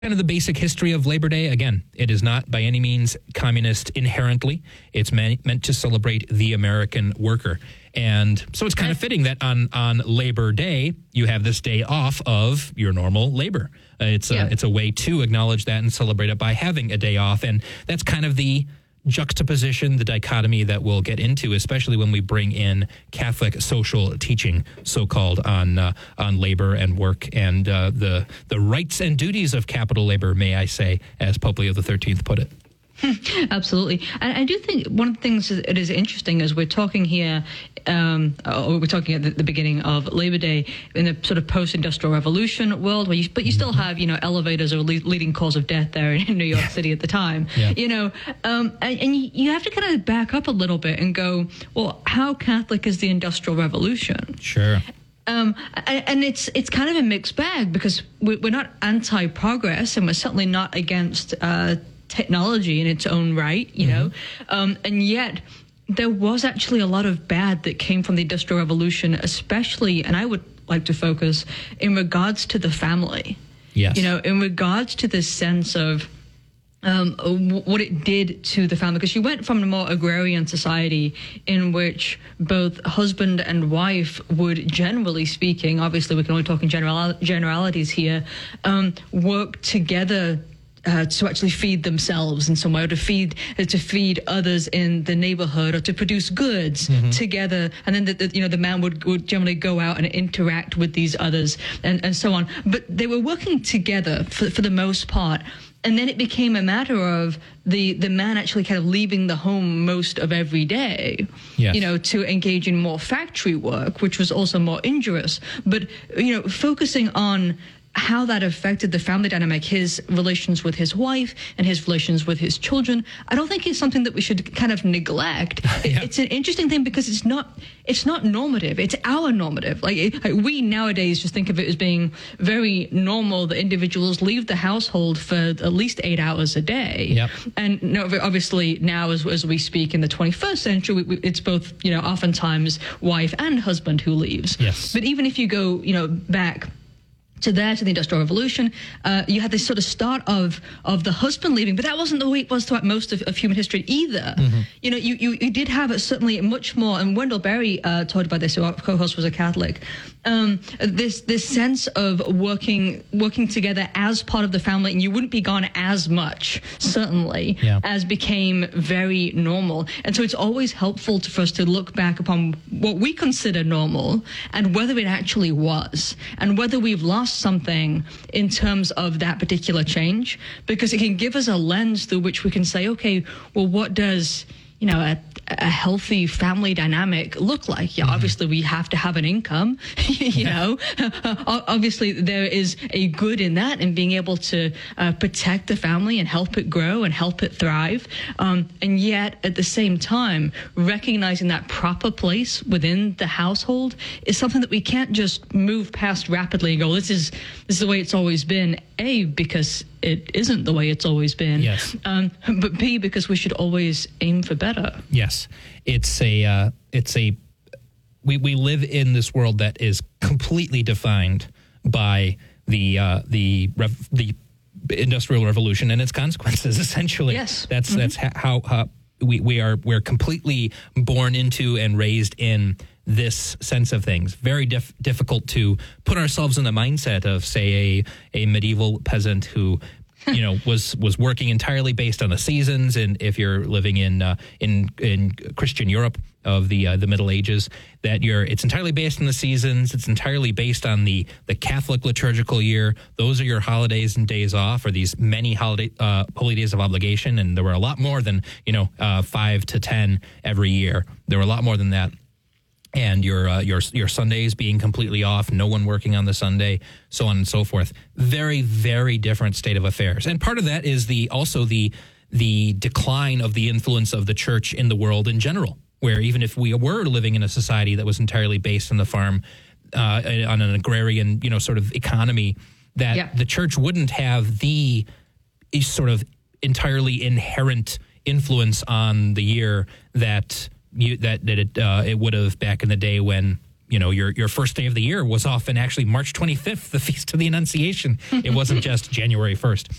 Kind of the basic history of Labor Day. Again, it is not by any means communist inherently. It's meant to celebrate the American worker. And so it's kind of fitting that on Labor Day, you have this day off of your normal labor. It's a way to acknowledge that and celebrate it by having a day off. And that's kind of the juxtaposition, the dichotomy that we'll get into, especially when we bring in Catholic social teaching, so-called, on labor and work and the rights and duties of capital labor, may I say, as Pope Leo XIII put it. Absolutely. And I do think one of the things that is interesting is we're talking here, we're talking at the beginning of Labor Day in the sort of post-industrial revolution world, but you still have, elevators are a leading cause of death there in New York City at the time, and you have to kind of back up a little bit and go, well, how Catholic is the Industrial Revolution? Sure. And it's kind of a mixed bag because we're not anti-progress and we're certainly not against technology in its own right, and yet there was actually a lot of bad that came from the Industrial Revolution, especially, and I would like to focus in regards to the family. Yes. In regards to this sense of what it did to the family, because you went from a more agrarian society in which both husband and wife would, generally speaking, obviously we can only talk in generalities here, work together to actually feed themselves in some way, or to feed others in the neighborhood, or to produce goods together, and then the man would generally go out and interact with these others and so on. But they were working together for the most part. And then it became a matter of the man actually kind of leaving the home most of every day, to engage in more factory work, which was also more injurious. But, focusing on how that affected the family dynamic, his relations with his wife and his relations with his children, I don't think it's something that we should kind of neglect. It's an interesting thing because it's not normative. It's our normative. Like we nowadays just think of it as being very normal that individuals leave the household for at least 8 hours a day. Yep. And obviously now as we speak in the 21st century, it's both, oftentimes wife and husband who leaves. Yes. But even if you go, back to the Industrial Revolution, you had this sort of start of the husband leaving, but that wasn't the way it was throughout most of human history either. You did have certainly much more, and Wendell Berry talked about this, who our co-host was a Catholic, this sense of working together as part of the family, and you wouldn't be gone as much, certainly, as became very normal. And so it's always helpful for us to look back upon what we consider normal and whether it actually was, and whether we've lost something in terms of that particular change, because it can give us a lens through which we can say, okay, well, what does a healthy family dynamic look like? Obviously we have to have an income, obviously there is a good in that, and being able to protect the family and help it grow and help it thrive. And yet at the same time, recognizing that proper place within the household is something that we can't just move past rapidly and go, this is the way it's always been, A, because it isn't the way it's always been. Yes. But B, because we should always aim for better. Yes. We live in this world that is completely defined by the Industrial Revolution and its consequences, essentially. Yes. That's how we're completely born into and raised in this sense of things. Very difficult to put ourselves in the mindset of, say, a medieval peasant who was working entirely based on the seasons. And if you're living in Christian Europe of the Middle Ages, it's entirely based on the seasons. It's entirely based on the Catholic liturgical year. Those are your holidays and days off, or these many holy days of obligation. And there were a lot more than 5 to 10 every year. There were a lot more than that. And your Sundays being completely off, no one working on the Sunday, so on and so forth. Very, very different state of affairs. And part of that is also the decline of the influence of the church in the world in general, where even if we were living in a society that was entirely based on the farm, on an agrarian, sort of economy, that the church wouldn't have the sort of entirely inherent influence on the year that it would have back in the day when your first day of the year was often actually March 25th, the Feast of the Annunciation. It wasn't just January 1st.